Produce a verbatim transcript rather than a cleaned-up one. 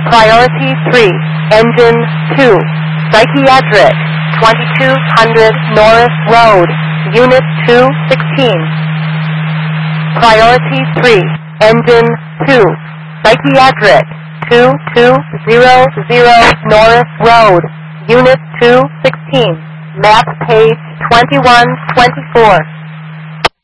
Priority three, Engine two, Psychiatric, twenty-two hundred Norris Road, Unit two sixteen. Priority three, Engine two, Psychiatric, two two zero zero Norris Road, Unit two sixteen. Map page twenty-one twenty-four.